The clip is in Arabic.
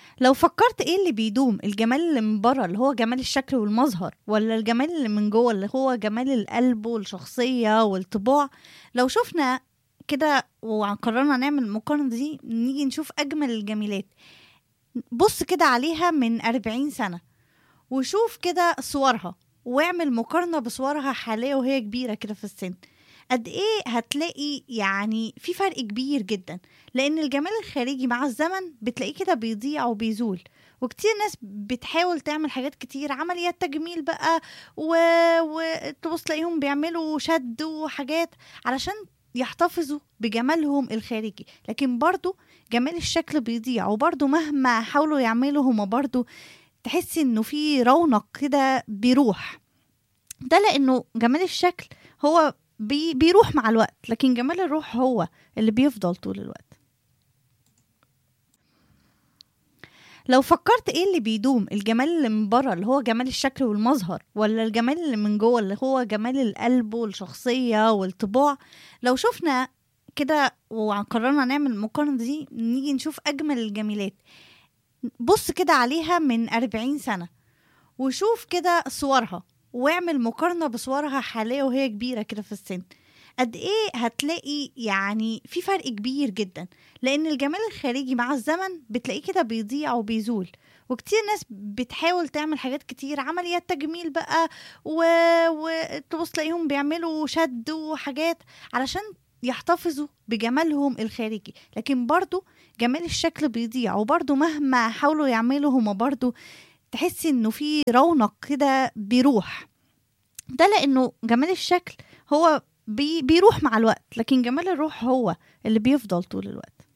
لو فكرت ايه اللي بيدوم، الجمال اللي من بره اللي هو جمال الشكل والمظهر، ولا الجمال اللي من جوه اللي هو جمال القلب والشخصية والطباع؟ لو شفنا كده وقررنا نعمل المقارنة دي، نيجي نشوف أجمل الجميلات. بص كده عليها من 40 سنة وشوف كده صورها، واعمل مقارنة بصورها حاليا وهي كبيرة كده في السن. قد ايه هتلاقي يعني في فرق كبير جدا، لان الجمال الخارجي مع الزمن بتلاقيه كده بيضيع وبيزول. وكتير ناس بتحاول تعمل حاجات كتير، عمليات تجميل بقى و... وتبص تلاقيهم بيعملوا شد وحاجات علشان يحتفظوا بجمالهم الخارجي، لكن برضو جمال الشكل بيضيع. وبرضو مهما حاولوا يعملوا هما برضو تحسي انه في رونق كده بيروح. ده لانه جمال الشكل هو بيروح مع الوقت، لكن جمال الروح هو اللي بيفضل طول الوقت. لو فكرت ايه اللي بيدوم، الجمال اللي من بره اللي هو جمال الشكل والمظهر، ولا الجمال اللي من جوه اللي هو جمال القلب والشخصية والطباع؟ لو شفنا كده وقررنا نعمل المقارنة دي، نيجي نشوف أجمل الجميلات. بص كده عليها من 40 سنة وشوف كده صورها، واعمل مقارنة بصورها حاليا وهي كبيرة كده في السن. قد ايه هتلاقي يعني في فرق كبير جدا، لان الجمال الخارجي مع الزمن بتلاقيه كده بيضيع وبيزول. وكتير ناس بتحاول تعمل حاجات كتير، عمليات تجميل بقى و... وتبص تلاقيهم بيعملوا شد وحاجات علشان يحتفظوا بجمالهم الخارجي، لكن برضو جمال الشكل بيضيع. وبرضو مهما حاولوا يعملوا هما برضو تحسي انه في رونق كده بيروح. ده لانه جمال الشكل هو بيروح مع الوقت، لكن جمال الروح هو اللي بيفضل طول الوقت.